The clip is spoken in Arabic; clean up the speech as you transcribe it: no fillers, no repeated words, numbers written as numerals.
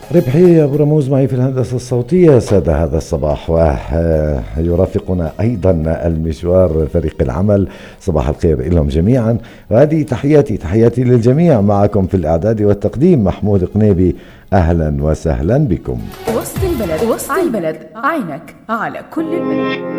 ربحي أبو رموز معي في الهندسة الصوتية سادة هذا الصباح، ويرافقنا أيضا المشوار فريق العمل. صباح الخير لهم جميعا، وهذه تحياتي للجميع. معكم في الإعداد والتقديم محمود قنيبي، أهلا وسهلا بكم. وسط البلد عينك على كل البلد.